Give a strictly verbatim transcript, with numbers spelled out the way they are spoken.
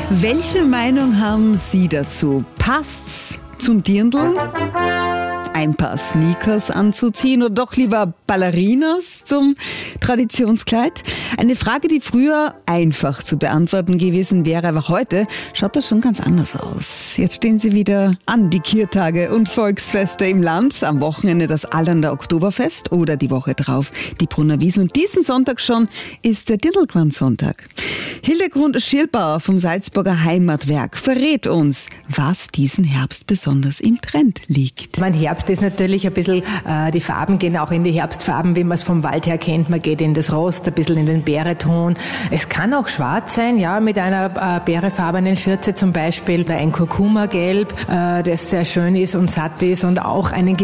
Welche Meinung haben Sie dazu? Passt's zum Dirndl, ein paar Sneakers anzuziehen oder doch lieber Ballerinas zum Traditionskleid? Eine Frage, die früher einfach zu beantworten gewesen wäre, aber heute schaut das schon ganz anders aus. Jetzt stehen sie wieder an, die Kirtage und Volksfeste im Land. Am Wochenende das Allernder Oktoberfest oder die Woche drauf die Brunner Wiesn. Und diesen Sonntag schon ist der Dirndlquant-Sonntag. Hildegrund Schirlbauer vom Salzburger Heimatwerk verrät uns, was diesen Herbst besonders im Trend liegt. Mein Herbst ist natürlich ein bisschen, äh, die Farben gehen auch in die Herbstfarben, wie man es vom Wald her kennt. Man geht in das Rost, ein bisschen in den Beereton. Es kann auch schwarz sein, ja, mit einer äh, beerefarbenen Schürze zum Beispiel, oder ein Kurkuma-Gelb, äh, das sehr schön ist und satt ist und auch einen